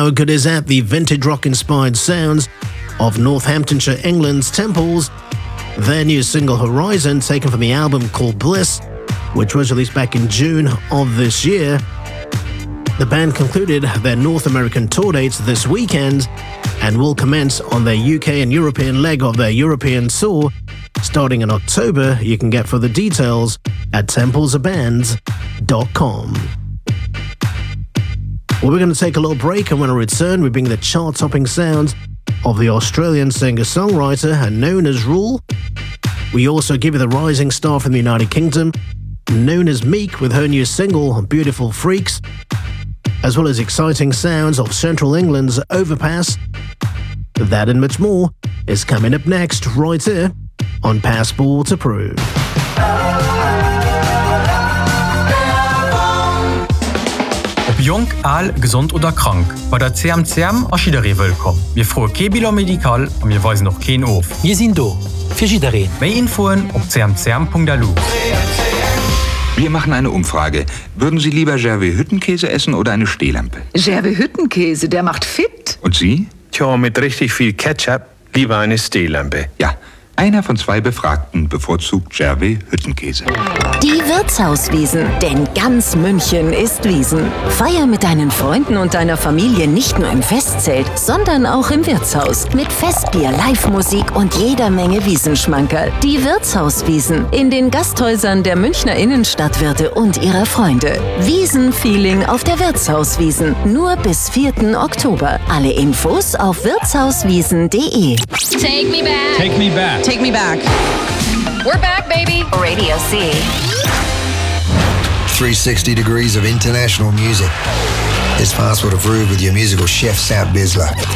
How good is that? The vintage rock-inspired sounds of Northamptonshire, England's Temples. Their new single Horizon, taken from the album called Bliss, which was released back in June of this year. The band concluded their North American tour dates this weekend and will commence on their UK and European leg of their European tour starting in October. You can get further details at templesabands.com. Well, we're going to take a little break, and when I return, we bring the chart-topping sounds of the Australian singer-songwriter known as Rule. We also give you the rising star from the United Kingdom, known as Meek, with her new single, Beautiful Freaks, as well as exciting sounds of Central England's Overpass. That and much more is coming up next, right here on Passport Approved. Ob jung, alt, gesund oder krank, bei der CMCM ist jeder willkommen. Wir fragen kein Bilan medikal und wir weisen noch keinen auf. Wir sind da, für jeden. Mehr Infos auf cmcm.lu. Wir machen eine Umfrage. Würden Sie lieber Gervais-Hüttenkäse essen oder eine Stehlampe? Gervais-Hüttenkäse, der macht fit. Und Sie? Tja, mit richtig viel Ketchup lieber eine Stehlampe. Ja, einer von 2 Befragten bevorzugt Gervais-Hüttenkäse. Die Wirtshauswiesen, denn ganz München ist Wiesen. Feier mit deinen Freunden und deiner Familie nicht nur im Festzelt, sondern auch im Wirtshaus. Mit Festbier, Live-Musik und jeder Menge Wiesenschmankerl. Die Wirtshauswiesen in den Gasthäusern der Münchner Innenstadtwirte und ihrer Freunde. Wiesenfeeling auf der Wirtshauswiesen, nur bis 4. Oktober. Alle Infos auf wirtshauswiesen.de. Take me back. Take me back. Take me back. We're back, baby. Radio C. 360 degrees of international music. It's Passport Approved with your musical chef, Sam Bisler.